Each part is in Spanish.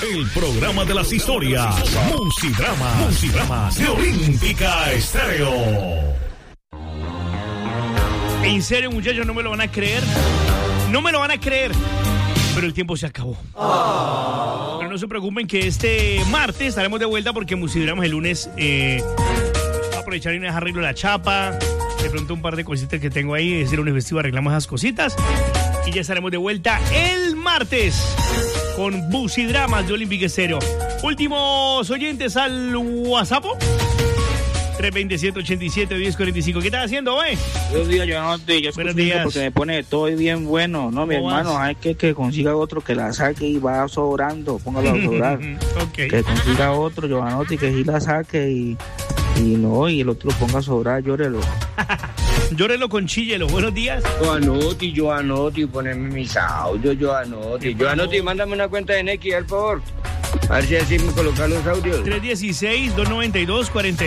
El programa de las historias. Musidramas de Olímpica Estéreo. En serio, muchachos, no me lo van a creer. Pero el tiempo se acabó. Pero no se preocupen que este martes estaremos de vuelta porque Musidramas el lunes va a aprovechar y me deja arreglo la chapa. De pronto un par de cositas que tengo ahí. Es decir, un festivo, arreglamos esas cositas. Y ya estaremos de vuelta el martes con Musidramas de Olímpica Estéreo. Últimos oyentes al WhatsApp. 327-87-1045. ¿Qué estás haciendo, güey? Buenos días, yo Buenos días. porque me pone todo bien bueno. No, mi hermano, hay que consiga otro que la saque y va sobrando. Póngalo a sobrar. Okay. Que consiga otro, Giovanotti, que sí la saque y el otro lo ponga a sobrar, llórelo. Llórelo con chillelo. Buenos días. Giovanotti, poneme mis audios, Giovanotti, mándame una cuenta de Nequi, por favor. A ver si así me colocan los audios. 316-292-4926.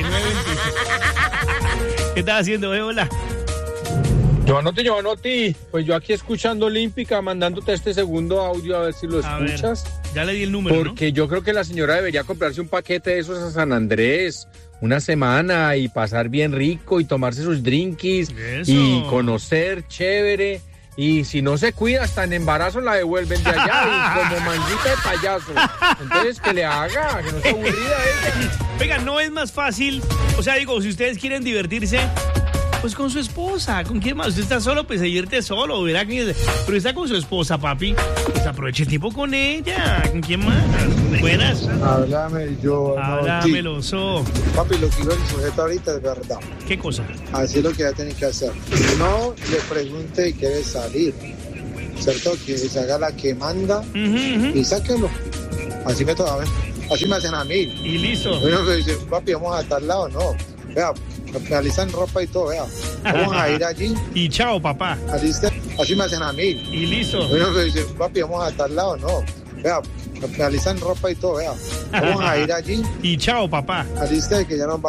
¿Qué estás haciendo, hola? Giovanotti, pues yo aquí escuchando Olímpica, mandándote este segundo audio a ver si lo escuchas. Ver, ya le di el número, porque yo creo que la señora debería comprarse un paquete de esos a San Andrés, una semana, y pasar bien rico y tomarse sus drinkies. Eso. Y conocer chévere. Y si no se cuida, hasta en embarazo la devuelven de allá y como manguita de payaso. Entonces que le haga, que no sea aburrida ella. Venga, no es más fácil. O sea, digo, si ustedes quieren divertirse, pues con su esposa. ¿Con quién más? Usted está solo, pues se divierte solo, ¿verdad? Pero está con su esposa, papi. Pues aproveche el tiempo con ella. ¿Con quién más? Buenas. Háblame, yo. Háblamelo, so. Papi, lo que iba el sujeto ahorita es verdad. ¿Qué cosa? Así es lo que ya tiene que hacer. No le pregunte y quiere salir. ¿Cierto? Que se haga la que manda y sáquenlo. Así me toca, ¿ves? Así me hacen a mí. Y listo. Uno me dice, papi, vamos a tal lado. No. Vea, me alisan ropa y todo, vea. Vamos a ir allí. Y chao, papá. Así me hacen a mí. Y listo. Uno me dice, papi, vamos a tal lado. No. Vea, me alisan ropa y todo, vea. Vamos a ir allí. Y chao, papá. Aliste que ya nos vamos.